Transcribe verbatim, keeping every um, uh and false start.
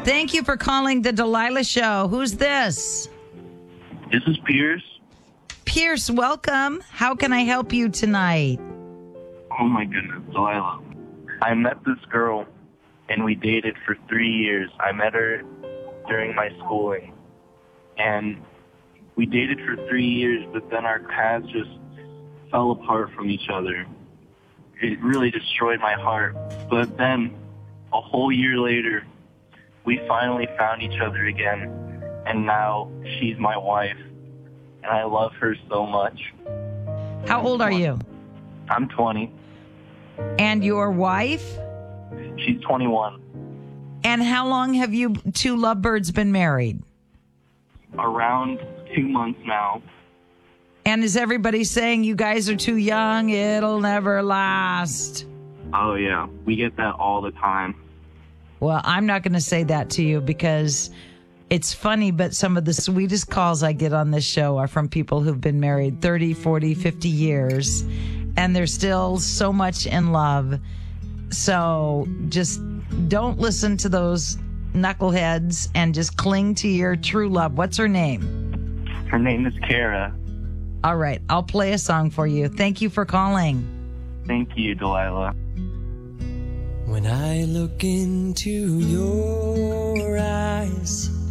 Thank you for calling the Delilah Show. Who's this? This is Pierce. Pierce, welcome. How can I help you tonight? Oh my goodness, Delilah. I met this girl and we dated for three years. I met her during my schooling. And we dated for three years, but then our paths just fell apart from each other. It really destroyed my heart. But then, a whole year later, we finally found each other again. And now she's my wife. And I love her so much. How old are you? I'm twenty. And your wife? She's twenty-one. And how long have you two lovebirds been married? Around two months now. And is everybody saying you guys are too young? It'll never last. Oh, yeah. We get that all the time. Well, I'm not going to say that to you because it's funny, but some of the sweetest calls I get on this show are from people who've been married thirty, forty, fifty years, and they're still so much in love. So just don't listen to those knuckleheads and just cling to your true love. What's her name? Her name is Kara. All right, I'll play a song for you. Thank you for calling. Thank you, Delilah. When I look into your eyes,